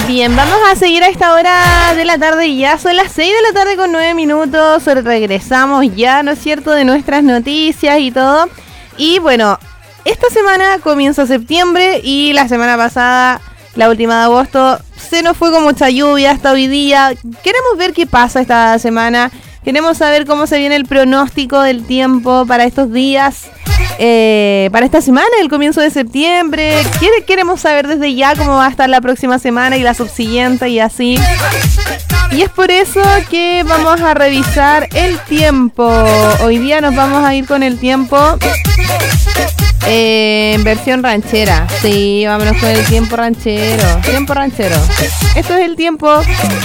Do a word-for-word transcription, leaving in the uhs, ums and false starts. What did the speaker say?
Bien, vamos a seguir a esta hora de la tarde. Ya son las seis de la tarde con nueve minutos. Regresamos ya, ¿no es cierto?, de nuestras noticias y todo. Y bueno, esta semana comienza septiembre y la semana pasada, la última de agosto, se nos fue con mucha lluvia hasta hoy día. Queremos ver qué pasa esta semana. Queremos saber cómo se viene el pronóstico del tiempo para estos días. Eh, para esta semana, el comienzo de septiembre. Queremos saber desde ya cómo va a estar la próxima semana y la subsiguiente y así. Y es por eso que vamos a revisar el tiempo. Hoy día nos vamos a ir con el tiempo eh, en versión ranchera. Sí, vámonos con el tiempo ranchero. Tiempo ranchero. Esto es el tiempo